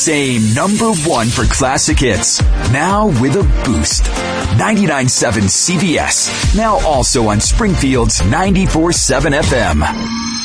same number one for classic hits, now with a boost. 99.7 CBS, now also on Springfield's 94.7 FM.